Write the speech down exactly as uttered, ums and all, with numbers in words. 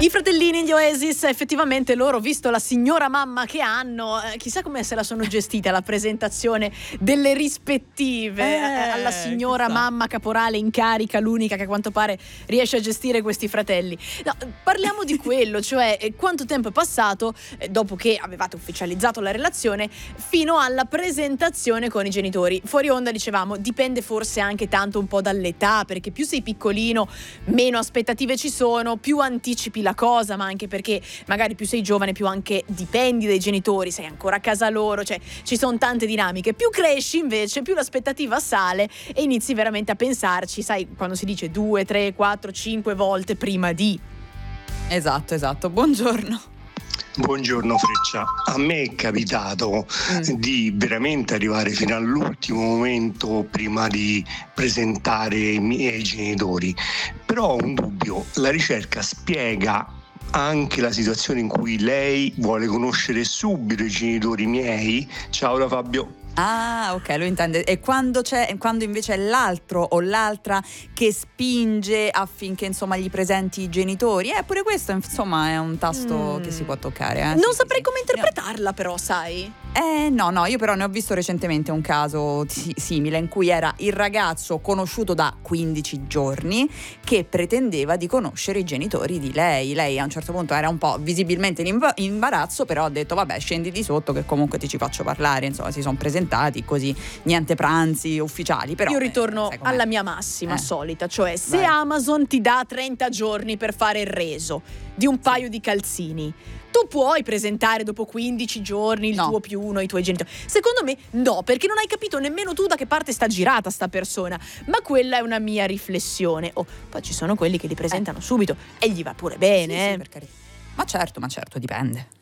I fratellini, gli Oasis, effettivamente loro, visto la signora mamma che hanno, eh, chissà come se la sono gestita la presentazione delle rispettive eh, eh, alla signora chissà. mamma caporale in carica, l'unica che a quanto pare riesce a gestire questi fratelli. No, parliamo di quello, cioè eh, quanto tempo è passato eh, dopo che avevate ufficializzato la relazione fino alla presentazione con i genitori. Fuori onda dicevamo, dipende forse anche tanto un po' dall'età, perché più sei piccolino, meno aspettative ci sono, più anticipi la cosa, ma anche perché magari più sei giovane, più anche dipendi dai genitori, sei ancora a casa loro, cioè ci sono tante dinamiche. Più cresci invece, più l'aspettativa sale e inizi veramente a pensarci, sai, quando si dice due, tre, quattro, cinque volte prima di. Esatto, esatto. Buongiorno. Buongiorno Freccia, a me è capitato mm. di veramente arrivare fino all'ultimo momento prima di presentare i miei genitori, però ho un dubbio, la ricerca spiega anche la situazione in cui lei vuole conoscere subito i genitori miei? Ciao da Fabio. Ah, ok, lo intende. E quando c'è, quando invece è l'altro o l'altra che spinge affinché insomma gli presenti i genitori, eh, pure questo insomma è un tasto mm. che si può toccare. Eh? Non sì, saprei sì, come sì. interpretarla, però, sai? Eh no, no, io però ne ho visto recentemente un caso t- simile in cui era il ragazzo conosciuto da quindici giorni che pretendeva di conoscere i genitori di lei. Lei a un certo punto era un po' visibilmente in imba- imbarazzo, però ha detto vabbè, scendi di sotto che comunque ti ci faccio parlare. Insomma, si sono presentati così, niente pranzi ufficiali. Però io ritorno eh, alla mia massima eh. solita, cioè se Vai. Amazon ti dà trenta giorni per fare il reso di un paio di calzini, tu puoi presentare dopo quindici giorni il no. tuo più uno, i tuoi genitori. Secondo me no, perché non hai capito nemmeno tu da che parte sta girata sta persona. Ma quella è una mia riflessione. Oh, poi ci sono quelli che li presentano eh. subito e gli va pure bene. Sì, eh. sì, per carità. Ma certo, ma certo, dipende.